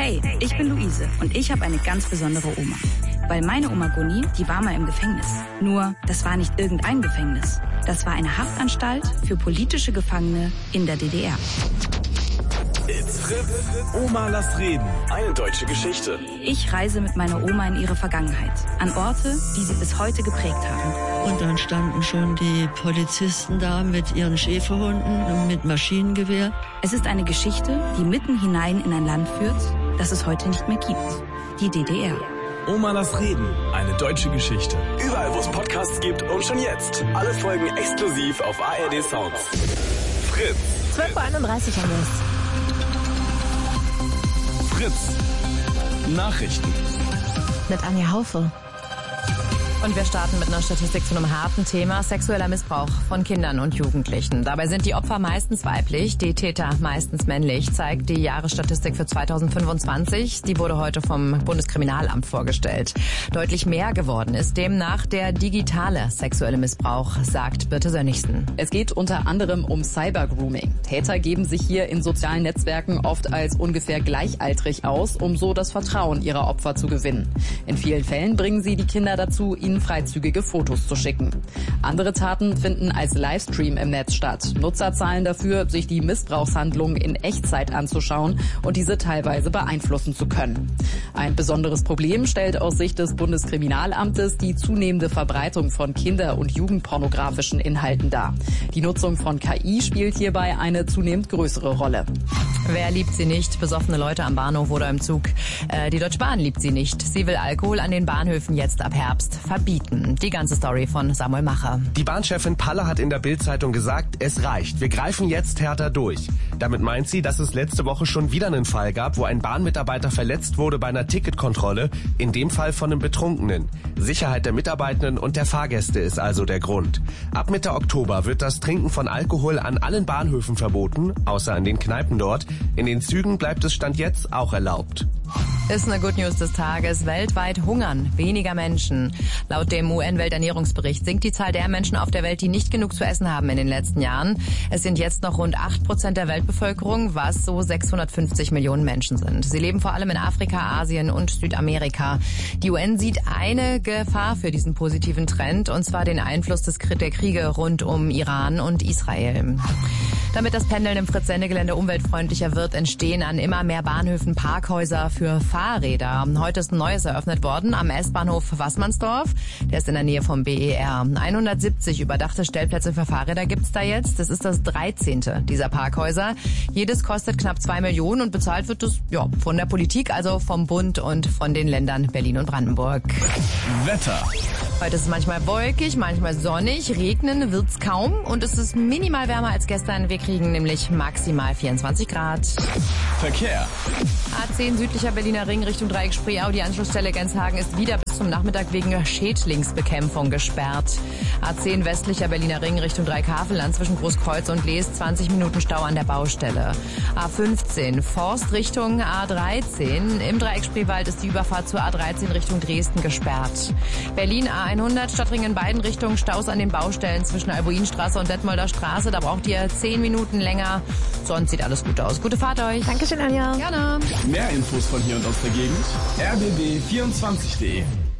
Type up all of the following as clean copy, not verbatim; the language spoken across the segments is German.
Hey, ich bin Luise und ich habe eine ganz besondere Oma. Weil meine Oma Gunni, die war mal im Gefängnis. Nur, das war nicht irgendein Gefängnis. Das war eine Haftanstalt für politische Gefangene in der DDR. It's Fritz. Oma, lass reden. Eine deutsche Geschichte. Ich reise mit meiner Oma in ihre Vergangenheit. An Orte, die sie bis heute geprägt haben. Und dann standen schon die Polizisten da mit ihren Schäferhunden und mit Maschinengewehr. Es ist eine Geschichte, die mitten hinein in ein Land führt, das es heute nicht mehr gibt. Die DDR. Oma, lass reden. Eine deutsche Geschichte. Überall, wo es Podcasts gibt und schon jetzt. Alle Folgen exklusiv auf ARD Sounds. Fritz. 12:31 Uhr haben wir es. Fritz. Nachrichten. Mit Anja Haufe. Und wir starten mit einer Statistik zu einem harten Thema: sexueller Missbrauch von Kindern und Jugendlichen. Dabei sind die Opfer meistens weiblich, die Täter meistens männlich, zeigt die Jahresstatistik für 2025. Die wurde heute vom Bundeskriminalamt vorgestellt. Deutlich mehr geworden ist demnach der digitale sexuelle Missbrauch, sagt Birte Sönnigsen. Es geht unter anderem um Cybergrooming. Täter geben sich hier in sozialen Netzwerken oft als ungefähr gleichaltrig aus, um so das Vertrauen ihrer Opfer zu gewinnen. In vielen Fällen bringen sie die Kinder dazu, ihnen freizügige Fotos zu schicken. Andere Taten finden als Livestream im Netz statt. Nutzer zahlen dafür, sich die Missbrauchshandlungen in Echtzeit anzuschauen und diese teilweise beeinflussen zu können. Ein besonderes Problem stellt aus Sicht des Bundeskriminalamtes die zunehmende Verbreitung von kinder- und jugendpornografischen Inhalten dar. Die Nutzung von KI spielt hierbei eine zunehmend größere Rolle. Wer liebt sie nicht? Besoffene Leute am Bahnhof oder im Zug. Die Deutsche Bahn liebt sie nicht. Sie will Alkohol an den Bahnhöfen jetzt ab Herbst verbieten. Die ganze Story von Samuel Macher. Die Bahnchefin Palle hat in der Bild-Zeitung gesagt, es reicht. Wir greifen jetzt härter durch. Damit meint sie, dass es letzte Woche schon wieder einen Fall gab, wo ein Bahnmitarbeiter verletzt wurde bei einer Ticketkontrolle, in dem Fall von einem Betrunkenen. Sicherheit der Mitarbeitenden und der Fahrgäste ist also der Grund. Ab Mitte Oktober wird das Trinken von Alkohol an allen Bahnhöfen verboten, außer an den Kneipen dort. In den Zügen bleibt es Stand jetzt auch erlaubt. Ist eine Good News des Tages. Weltweit hungern weniger Menschen. Laut dem UN-Welternährungsbericht sinkt die Zahl der Menschen auf der Welt, die nicht genug zu essen haben in den letzten Jahren. Es sind jetzt noch rund 8% der Weltbevölkerung, was so 650 Millionen Menschen sind. Sie leben vor allem in Afrika, Asien und Südamerika. Die UN sieht eine Gefahr für diesen positiven Trend, und zwar den Einfluss der Kriege rund um Iran und Israel. Damit das Pendeln im Fritz-Sendegelände umweltfreundlicher wird, entstehen an immer mehr Bahnhöfen Parkhäuser für Fahrräder. Heute ist ein neues eröffnet worden am S-Bahnhof Wassmannsdorf. Der ist in der Nähe vom BER. 170 überdachte Stellplätze für Fahrräder gibt's da jetzt. Das ist das 13. dieser Parkhäuser. Jedes kostet knapp 2 Millionen und bezahlt wird es von der Politik, also vom Bund und von den Ländern Berlin und Brandenburg. Wetter. Heute ist es manchmal wolkig, manchmal sonnig. Regnen wird's kaum und es ist minimal wärmer als gestern. Wir kriegen nämlich maximal 24 Grad. Verkehr. A10 südlicher Berliner Ring Richtung Dreieck Spreeau. Die Anschlussstelle Genshagen ist wieder bis zum Nachmittag wegen Schädlingsbekämpfung gesperrt. A10 westlicher Berliner Ring Richtung Dreieck-Havelland zwischen Großkreuz und Lees 20 Minuten Stau an der Baustelle. A15 Forst Richtung A13. Im Dreieck Spreewald ist die Überfahrt zur A13 Richtung Dresden gesperrt. Berlin A100 Stadtring in beiden Richtungen, Staus an den Baustellen zwischen Albuinstraße und Detmolder Straße. Da braucht ihr 10 Minuten länger. Sonst sieht alles gut aus. Gute Fahrt euch. Dankeschön, Anja. Gerne. Mehr Infos von hier und aus der Gegend. rbb24.de.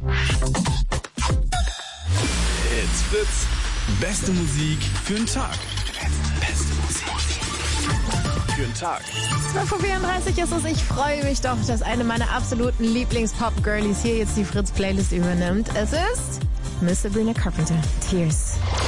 It's Fritz. Beste Musik für den Tag. Beste Musik für den Tag. 12:34 Uhr ist es. Ich freue mich doch, dass eine meiner absoluten Lieblings-Pop-Girlies hier jetzt die Fritz-Playlist übernimmt. Es ist Miss Sabrina Carpenter. Tears.